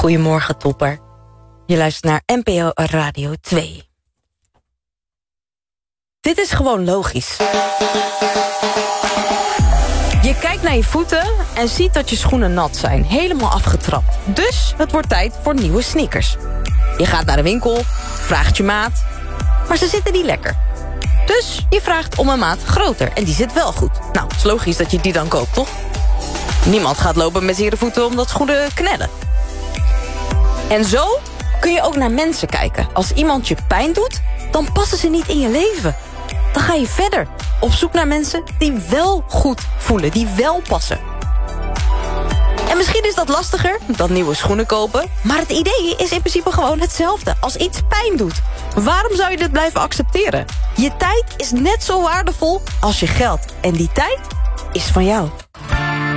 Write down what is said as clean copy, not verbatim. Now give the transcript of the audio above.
Goedemorgen, topper. Je luistert naar NPO Radio 2. Dit is gewoon logisch. Je kijkt naar je voeten en ziet dat je schoenen nat zijn. Helemaal afgetrapt. Dus het wordt tijd voor nieuwe sneakers. Je gaat naar de winkel, vraagt je maat, maar ze zitten niet lekker. Dus je vraagt om een maat groter en die zit wel goed. Nou, het is logisch dat je die dan koopt, toch? Niemand gaat lopen met zere voeten omdat schoenen knellen. En zo kun je ook naar mensen kijken. Als iemand je pijn doet, dan passen ze niet in je leven. Dan ga je verder, op zoek naar mensen die wel goed voelen, die wel passen. En misschien is dat lastiger dan nieuwe schoenen kopen, maar het idee is in principe gewoon hetzelfde. Als iets pijn doet, waarom zou je dit blijven accepteren? Je tijd is net zo waardevol als je geld. En die tijd is van jou.